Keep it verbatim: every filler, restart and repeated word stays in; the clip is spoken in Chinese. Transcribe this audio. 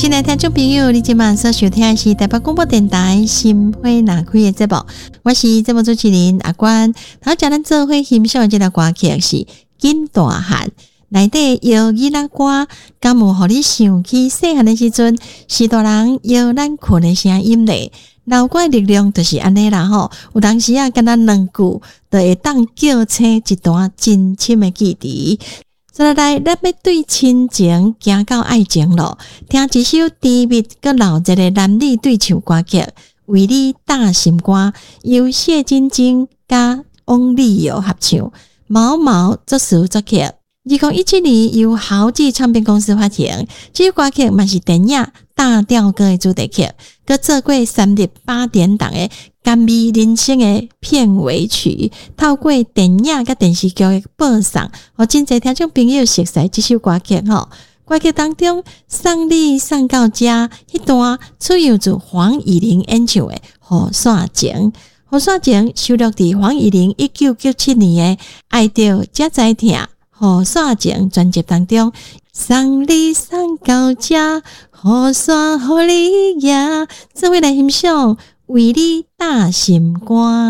亲爱的听众朋友，你今晚所收听的是台北广播电台心花若开的节目，我是节目主持人阿关。头家咱做伙欣赏的这个歌曲是《金大汉》，内底摇囡仔歌，敢有互你想起细汉的时阵，是大人摇咱困的声音咧？老歌的力量就是安尼啦吼，有当时啊，敢若两句，就会当叫醒一段真深的记忆。再来，咱要对亲情行到爱情咯，听一首甜蜜佮闹热的男女对唱歌曲《为你大心肝》，由谢金晶甲翁立友合唱，毛毛作词作曲。二零一七年由豪记唱片公司发行，这首歌曲嘛是电影《大吊歌》的主题曲，佮做过三立八点档的甘美人生的片尾曲，透过电影甲电视剧的播送，互真侪听众朋友熟悉这首歌曲吼。歌曲当中送你送到家迄段，出由自黄乙玲演唱的《雨伞情》。《雨伞情》收录伫黄乙玲一九九七年的《爱到才知疼》雨伞情专辑当中，送你送到家，雨伞互你拿，做伙来欣赏，为你大心肝。